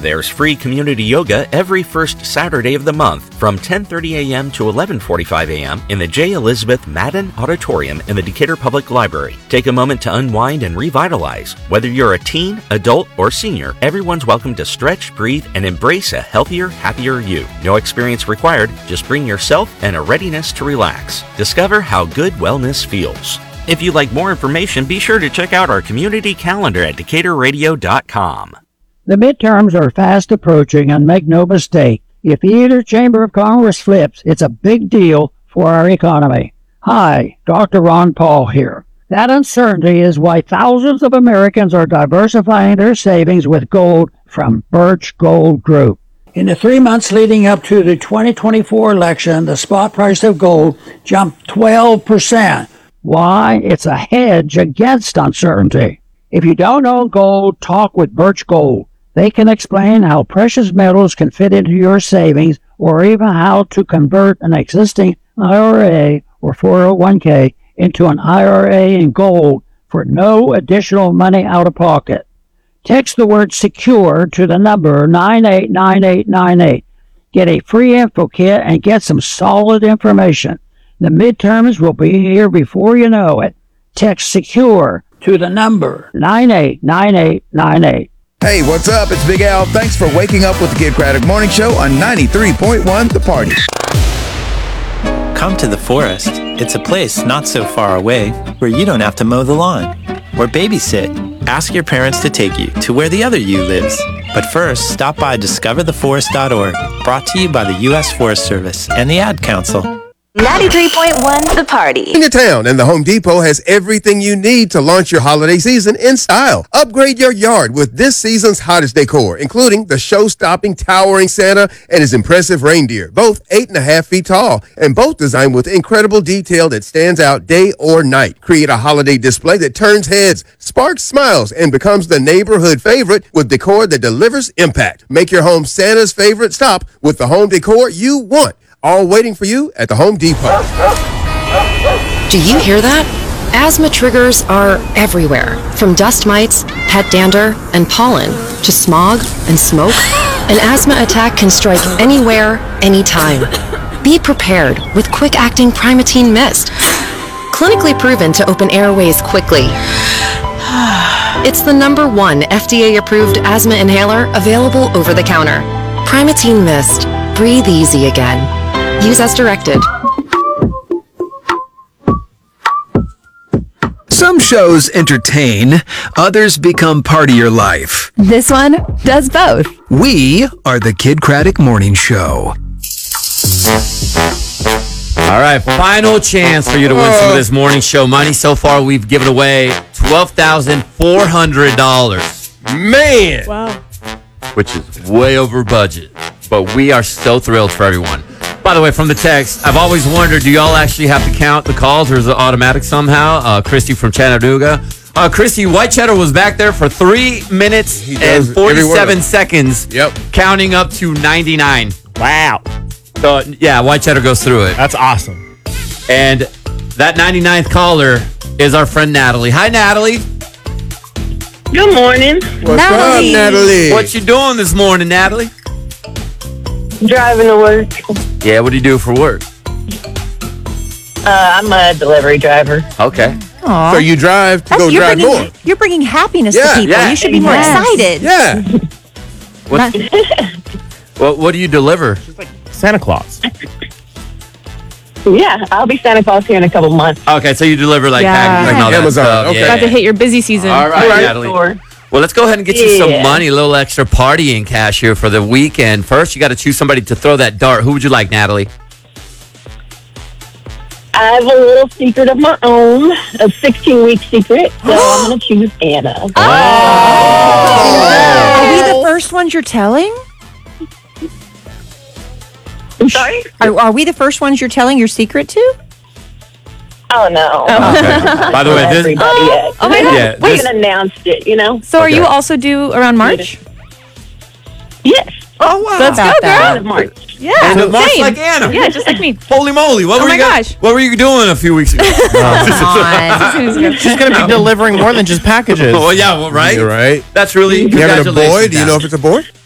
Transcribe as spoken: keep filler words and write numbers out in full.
There's free community yoga every first Saturday of the month from ten thirty a.m. to eleven forty-five a.m. in the J. Elizabeth Madden Auditorium in the Decatur Public Library. Take a moment to unwind and revitalize. Whether you're a teen, adult, or senior, everyone's welcome to stretch, breathe, and embrace a healthier, happier you. No experience required, just bring yourself and a readiness to relax. Discover how good wellness feels. If you'd like more information, be sure to check out our community calendar at decatur radio dot com. The midterms are fast approaching, and make no mistake, if either chamber of Congress flips, it's a big deal for our economy. Hi, Doctor Ron Paul here. That uncertainty is why thousands of Americans are diversifying their savings with gold from Birch Gold Group. In the three months leading up to the twenty twenty-four election, the spot price of gold jumped twelve percent. Why? It's a hedge against uncertainty. If you don't own gold, talk with Birch Gold. They can explain how precious metals can fit into your savings, or even how to convert an existing I R A or four oh one k into an I R A in gold for no additional money out of pocket. Text the word SECURE to the number nine eight nine eight nine eight. Get a free info kit and get some solid information. The midterms will be here before you know it. Text SECURE to the number nine eight nine eight nine eight. Hey, what's up? It's Big Al. Thanks for waking up with the Kid Craddock Morning Show on ninety-three point one The Party. Come to the forest. It's a place not so far away where you don't have to mow the lawn or babysit. Ask your parents to take you to where the other you lives. But first, stop by discover the forest dot org, brought to you by the U S Forest Service and the Ad Council. ninety-three point one The Party. In your town, and the Home Depot has everything you need to launch your holiday season in style. Upgrade your yard with this season's hottest decor, including the show-stopping towering Santa and his impressive reindeer, both eight and a half feet tall, and both designed with incredible detail that stands out day or night. Create a holiday display that turns heads, sparks smiles, and becomes the neighborhood favorite with decor that delivers impact. Make your home Santa's favorite stop with the home decor you want. All waiting for you at the Home Depot. Do you hear that? Asthma triggers are everywhere, from dust mites, pet dander, and pollen, to smog and smoke. An asthma attack can strike anywhere, anytime. Be prepared with quick-acting Primatene Mist. Clinically proven to open airways quickly. It's the number one F D A-approved asthma inhaler available over the counter. Primatene Mist. Breathe easy again. Use as directed. Some shows entertain, others become part of your life. This one does both. We are the Kid Craddock Morning Show. All right, final chance for you to win some of this morning show money. So far, we've given away twelve thousand four hundred dollars. Man! Wow. Which is way over budget. But we are so thrilled for everyone. By the way, from the text, I've always wondered, do y'all actually have to count the calls, or is it automatic somehow? Uh, Christy from Chattanooga. Uh, Christy, White Cheddar was back there for three minutes and forty-seven seconds, yep, counting up to ninety-nine. Wow. So, yeah, White Cheddar goes through it. That's awesome. And that ninety-ninth caller is our friend Natalie. Hi, Natalie. Good morning. What's Natalie. up, Natalie? What you doing this morning, Natalie? Driving to work. Yeah, what do you do for work? Uh, I'm a delivery driver. Okay. Aww. So you drive to That's, go you're drive bringing, more. You're bringing happiness Yeah, to people. yeah. You should be more Yes. excited. Yeah. What, what, what do you deliver? Santa Claus. Yeah, I'll be Santa Claus here in a couple months. Okay, so you deliver like Yeah. packages and all that Amazon, stuff. okay. Yeah. About to hit your busy season. All right, Right. Natalie. Store. Well, let's go ahead and get you some Yeah. money, a little extra partying cash here for the weekend. First, you got to choose somebody to throw that dart. Who would you like, Natalie? I have a little secret of my own, a sixteen-week secret, so I'm going to choose Anna. Oh. Are we the first ones you're telling? I'm sorry? Are, are we the first ones you're telling your secret to? Oh, no. Okay. By the way, this Everybody yet. Oh, my God. Yeah, we this- haven't announced it, you know? So are Okay. you also due around March? Yes. Oh, wow. Let's go, End girl. of March. Yeah. End of March same. like Anna. Yeah, just like me. Holy moly! What Oh were my you guys- gosh. What were you doing a few weeks ago? She's going to be delivering more than just packages. Well, yeah, well, right. You're right. That's really You having a boy? congratulations, Do you know if it's a boy?